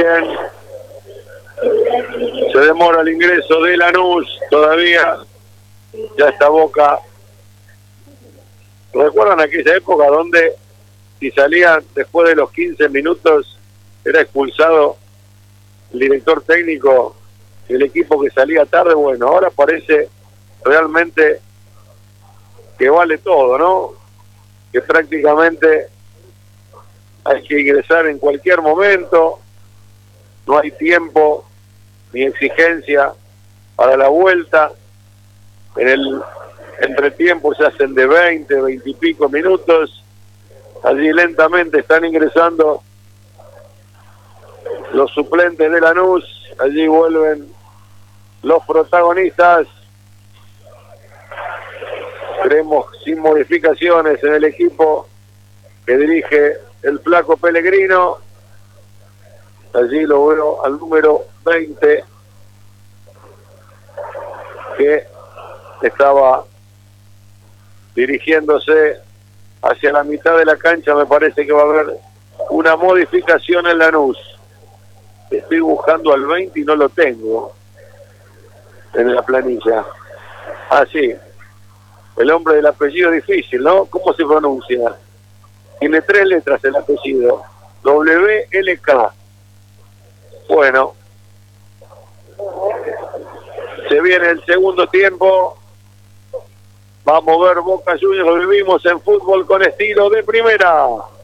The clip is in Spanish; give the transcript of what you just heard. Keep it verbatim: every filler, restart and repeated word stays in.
Bien. Se demora el ingreso de Lanús todavía. Ya está Boca. ¿Recuerdan aquella época donde si salía después de los quince minutos era expulsado el director técnico del equipo que salía tarde? Bueno, ahora parece realmente que vale todo, ¿no? Que prácticamente hay que ingresar en cualquier momento, no hay tiempo ni exigencia para la vuelta. En el entretiempo se hacen de veinte, veinte y pico minutos. Allí lentamente están ingresando los suplentes de Lanús. Allí vuelven los protagonistas. Creemos sin modificaciones en el equipo que dirige el flaco Pellegrino. Allí lo veo al número veinte, que estaba dirigiéndose hacia la mitad de la cancha. Me parece que va a haber una modificación en Lanús. Estoy buscando al veinte y no lo tengo en la planilla. Ah, sí. El hombre del apellido difícil, ¿no? ¿Cómo se pronuncia? Tiene tres letras el apellido. W L K. Bueno. Se viene el segundo tiempo. Vamos a ver Boca Juniors. Lo vivimos en Fútbol con Estilo de Primera.